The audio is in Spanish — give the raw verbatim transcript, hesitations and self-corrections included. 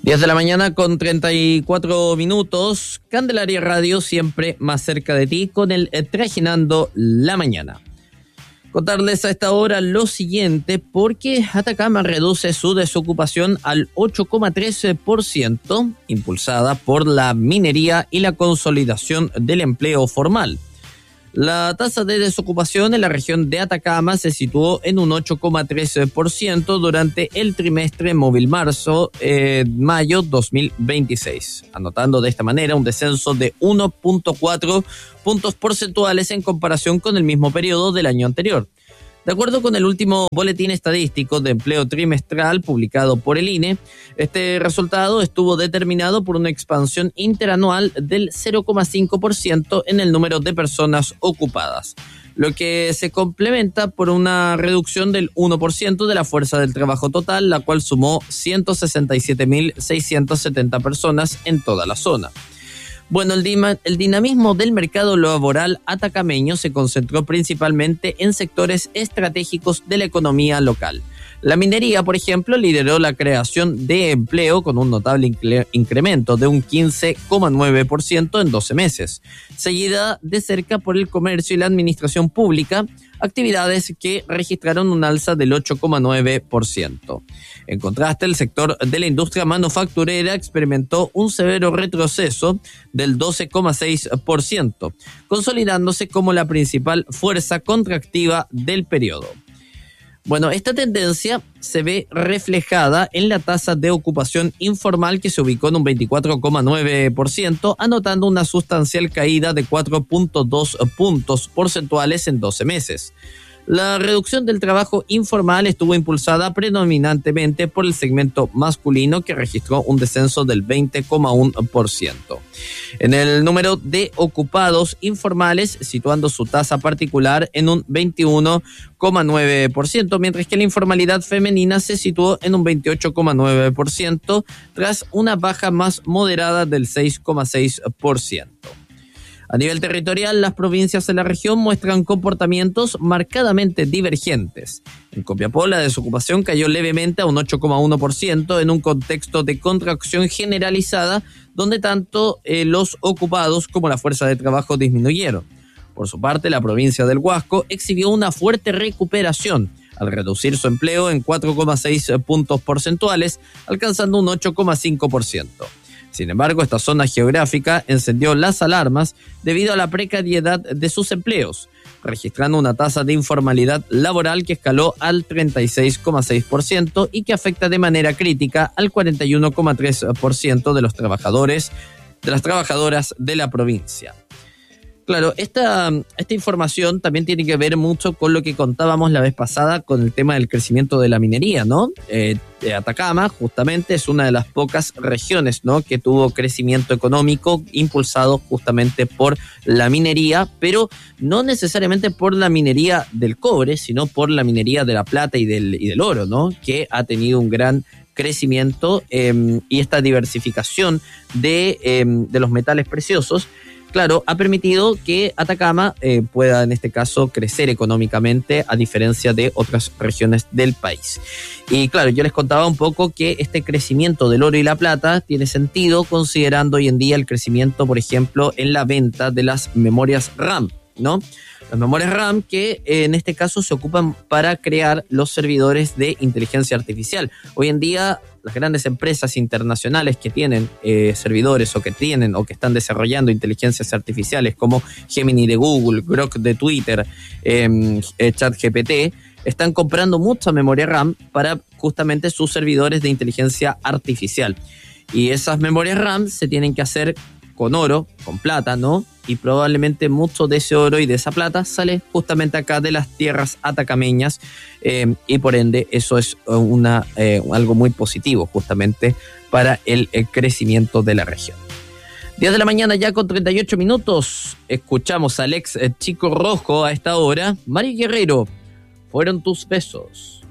diez de la mañana con treinta y cuatro minutos. Candelaria Radio, siempre más cerca de ti, con el Trajinando la Mañana. Contarles a esta hora lo siguiente, porque Atacama reduce su desocupación al ocho coma trece por ciento, impulsada por la minería y la consolidación del empleo formal. La tasa de desocupación en la región de Atacama se situó en un ocho coma trece por ciento durante el trimestre móvil marzo-mayo eh, dos mil veintiséis, anotando de esta manera un descenso de uno punto cuatro puntos porcentuales en comparación con el mismo periodo del año anterior. De acuerdo con el último boletín estadístico de empleo trimestral publicado por el I N E, este resultado estuvo determinado por una expansión interanual del cero coma cinco por ciento en el número de personas ocupadas, lo que se complementa por una reducción del uno por ciento de la fuerza del trabajo total, la cual sumó ciento sesenta y siete mil seiscientas setenta personas en toda la zona. Bueno, el, dima, el dinamismo del mercado laboral atacameño se concentró principalmente en sectores estratégicos de la economía local. La minería, por ejemplo, lideró la creación de empleo con un notable incre- incremento de un quince coma nueve por ciento en doce meses, seguida de cerca por el comercio y la administración pública, actividades que registraron un alza del ocho coma nueve por ciento. En contraste, el sector de la industria manufacturera experimentó un severo retroceso del doce coma seis por ciento, consolidándose como la principal fuerza contractiva del periodo. Bueno, esta tendencia se ve reflejada en la tasa de ocupación informal, que se ubicó en un veinticuatro coma nueve por ciento, anotando una sustancial caída de cuatro punto dos puntos porcentuales en doce meses. La reducción del trabajo informal estuvo impulsada predominantemente por el segmento masculino, que registró un descenso del veinte coma uno por ciento. En el número de ocupados informales, situando su tasa particular en un veintiuno coma nueve por ciento, mientras que la informalidad femenina se situó en un veintiocho coma nueve por ciento, tras una baja más moderada del seis coma seis por ciento. A nivel territorial, las provincias de la región muestran comportamientos marcadamente divergentes. En Copiapó, la desocupación cayó levemente a un ocho coma uno por ciento en un contexto de contracción generalizada, donde tanto eh, los ocupados como la fuerza de trabajo disminuyeron. Por su parte, la provincia del Huasco exhibió una fuerte recuperación, al reducir su empleo en cuatro coma seis puntos porcentuales, alcanzando un ocho coma cinco por ciento. Sin embargo, esta zona geográfica encendió las alarmas debido a la precariedad de sus empleos, registrando una tasa de informalidad laboral que escaló al treinta y seis coma seis por ciento y que afecta de manera crítica al cuarenta y uno coma tres por ciento de los trabajadores, de las trabajadoras de la provincia. Claro, esta, esta información también tiene que ver mucho con lo que contábamos la vez pasada con el tema del crecimiento de la minería, ¿no? Eh, Atacama justamente es una de las pocas regiones, ¿no?, que tuvo crecimiento económico impulsado justamente por la minería, pero no necesariamente por la minería del cobre, sino por la minería de la plata y del, y del oro, ¿no?, que ha tenido un gran crecimiento eh, y esta diversificación de, eh, de los metales preciosos, claro, ha permitido que Atacama eh, pueda en este caso crecer económicamente, a diferencia de otras regiones del país. Y claro, yo les contaba un poco que este crecimiento del oro y la plata tiene sentido considerando hoy en día el crecimiento, por ejemplo, en la venta de las memorias RAM, ¿no? Las memorias RAM que eh, en este caso se ocupan para crear los servidores de inteligencia artificial. Hoy en día las grandes empresas internacionales que tienen eh, servidores o que tienen o que están desarrollando inteligencias artificiales como Gemini de Google, Grok de Twitter, eh, eh, ChatGPT, están comprando mucha memoria RAM para justamente sus servidores de inteligencia artificial. Y esas memorias RAM se tienen que hacer con oro, con plata, ¿no? Y probablemente mucho de ese oro y de esa plata sale justamente acá de las tierras atacameñas eh, y por ende eso es una, eh, algo muy positivo justamente para el, el crecimiento de la región. diez de la mañana ya con treinta y ocho minutos, escuchamos al ex Chico Rojo a esta hora. Mari Guerrero, fueron tus besos.